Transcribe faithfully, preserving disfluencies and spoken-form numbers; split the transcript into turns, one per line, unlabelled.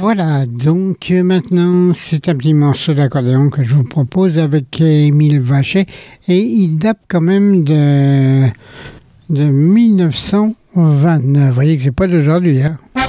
Voilà, donc euh, maintenant c'est un petit morceau d'accordéon que je vous propose avec Émile Vachet et il date quand même de, de mille neuf cent vingt-neuf. Vous voyez que c'est pas d'aujourd'hui, hein.